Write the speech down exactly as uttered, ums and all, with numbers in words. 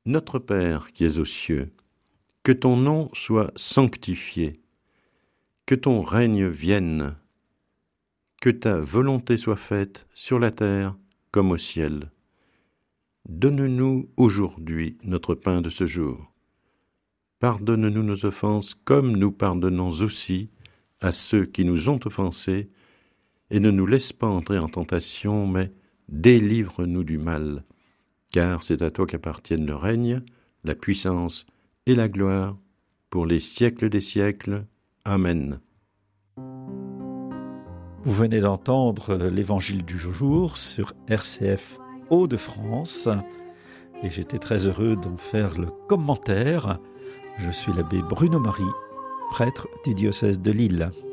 Notre Père qui es aux cieux, que ton nom soit sanctifié, que ton règne vienne, que ta volonté soit faite sur la terre comme au ciel. Donne-nous aujourd'hui notre pain de ce jour. Pardonne-nous nos offenses comme nous pardonnons aussi à ceux qui nous ont offensés, et ne nous laisse pas entrer en tentation, mais délivre-nous du mal. Car c'est à toi qu'appartiennent le règne, la puissance et la gloire, pour les siècles des siècles. Amen. Vous venez d'entendre l'Évangile du jour sur R C F Hauts-de-France, et j'étais très heureux d'en faire le commentaire. Je suis l'abbé Bruno Marie, prêtre du diocèse de Lille.